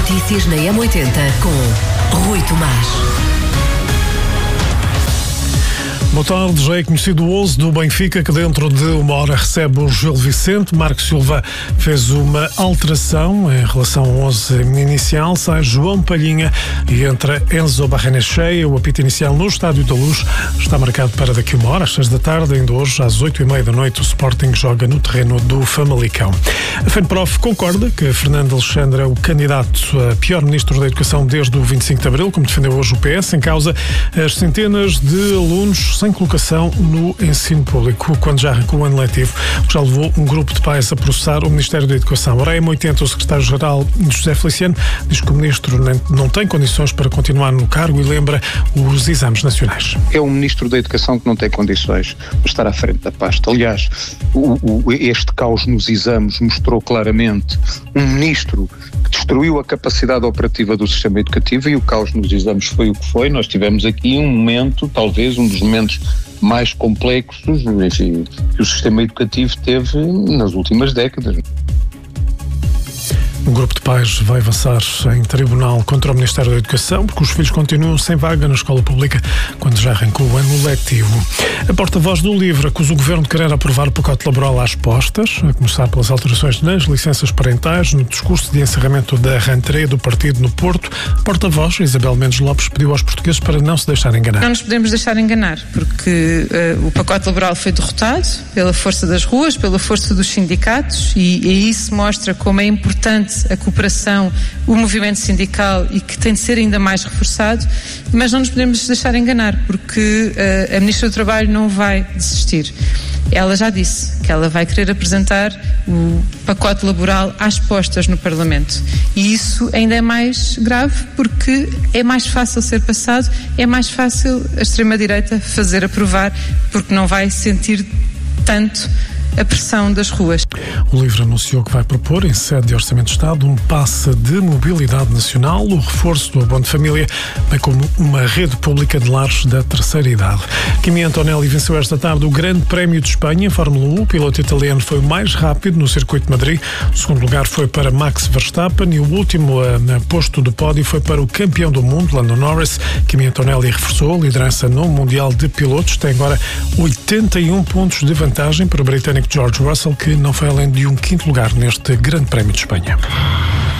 Notícias na M80 com Rui Tomás. Boa tarde, já é conhecido o 11 do Benfica, que dentro de uma hora recebe o Gil Vicente. Marco Silva fez uma alteração em relação ao 11 inicial. Sai João Palhinha e entra Enzo Barrenechea. O apito inicial no Estádio da Luz está marcado para daqui uma hora, às 6 da tarde. Ainda hoje, às 8h30 da noite, o Sporting joga no terreno do Famalicão. A FENPROF concorda que Fernando Alexandre é o candidato a pior ministro da Educação desde o 25 de Abril, como defendeu hoje o PS, em causa as centenas de alunos sem colocação no ensino público, quando já arrancou o ano letivo, que já levou um grupo de pais a processar o Ministério da Educação. Ora, a M80, o secretário-geral José Feliciano diz que o ministro não tem condições para continuar no cargo e lembra os exames nacionais. É um ministro da Educação que não tem condições para estar à frente da pasta. Aliás, este caos nos exames mostrou claramente um ministro que destruiu a capacidade operativa do sistema educativo, e o caos nos exames foi o que foi. Nós tivemos aqui um momento, talvez um dos momentos mais complexos, enfim, que o sistema educativo teve nas últimas décadas. Um grupo de pais vai avançar em tribunal contra o Ministério da Educação porque os filhos continuam sem vaga na escola pública quando já arrancou o ano letivo. A porta-voz do LIVRE acusa o Governo de querer aprovar o pacote laboral às postas, a começar pelas alterações nas licenças parentais. No discurso de encerramento da rentrée do partido no Porto, a porta-voz, Isabel Mendes Lopes, pediu aos portugueses para não se deixarem enganar. Não nos podemos deixar enganar, porque o pacote laboral foi derrotado pela força das ruas, pela força dos sindicatos, e isso mostra como é importante a cooperação, o movimento sindical, e que tem de ser ainda mais reforçado, mas não nos podemos deixar enganar, porque a Ministra do Trabalho não vai desistir. Ela já disse que ela vai querer apresentar o pacote laboral às postas no Parlamento, e isso ainda é mais grave porque é mais fácil ser passado, é mais fácil a extrema-direita fazer aprovar, porque não vai sentir tanto a pressão das ruas. O LIVRE anunciou que vai propor, em sede de Orçamento de Estado, um passe de mobilidade nacional, o reforço do abono de família, bem como uma rede pública de lares da terceira idade. Kimi Antonelli venceu esta tarde o Grande Prémio de Espanha em Fórmula 1. O piloto italiano foi o mais rápido no circuito de Madrid. O segundo lugar foi para Max Verstappen e o último posto do pódio foi para o campeão do mundo, Lando Norris. Kimi Antonelli reforçou a liderança no Mundial de Pilotos. Tem agora 81 pontos de vantagem para o britânico George Russell, que não foi além de um quinto lugar neste Grande Prémio de Espanha.